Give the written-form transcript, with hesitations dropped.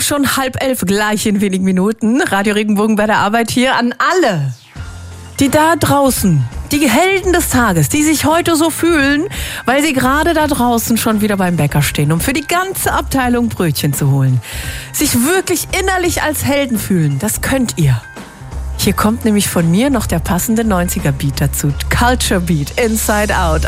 schon 10:30, gleich in wenigen Minuten. Radio Regenbogen bei der Arbeit hier an alle, die da draußen, die Helden des Tages, die sich heute so fühlen, weil sie gerade da draußen schon wieder beim Bäcker stehen, um für die ganze Abteilung Brötchen zu holen. Sich wirklich innerlich als Helden fühlen, das könnt ihr. Hier kommt nämlich von mir noch der passende 90er-Beat dazu. Culture Beat, Inside Out.